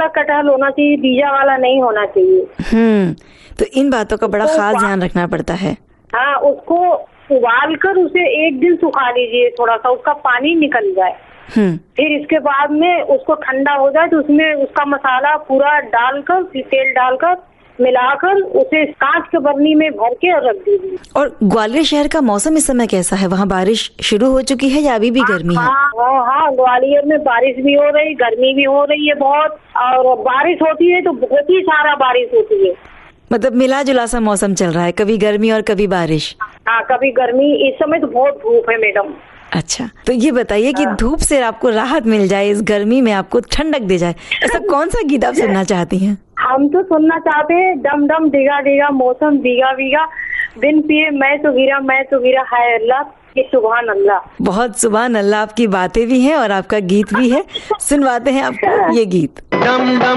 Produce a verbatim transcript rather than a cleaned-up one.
कटहल होना चाहिए, बीजा वाला नहीं होना चाहिए। हम्म तो इन बातों का बड़ा खास ध्यान रखना पड़ता है। हाँ, उसको उबाल कर उसे एक दिन सुखा लीजिए, थोड़ा सा उसका पानी निकल जाए। हम्म फिर इसके बाद में उसको ठंडा हो जाए तो उसमें उसका मसाला पूरा डालकर, तेल डालकर मिलाकर उसे कांच के बरनी में भर के और रख दीजिए। और ग्वालियर शहर का मौसम इस समय कैसा है? वहाँ बारिश शुरू हो चुकी है या अभी भी गर्मी है? हाँ हाँ हाँ, ग्वालियर में बारिश भी हो रही, गर्मी भी हो रही है बहुत, और बारिश होती है तो बहुत ही सारा बारिश होती है। मतलब मिला जुला सा मौसम चल रहा है, कभी गर्मी और कभी बारिश। हाँ, कभी गर्मी, इस समय तो बहुत धूप है मैडम। अच्छा, तो ये बताइए कि धूप से आपको राहत मिल जाए, इस गर्मी में आपको ठंडक दे जाए, ऐसा कौन सा गीत आप सुनना चाहती हैं? हम तो सुनना चाहते हैं डम डम डिगा डिगा मौसम भीगा भीगा, बिन पिए मैं तो गिरा मैं तो गिरा, हाय अल्लाह ये सुभान अल्लाह। बहुत सुभान अल्लाह, आपकी बातें भी हैं और आपका गीत भी है। सुनवाते हैं आपको ये गीत। डम डम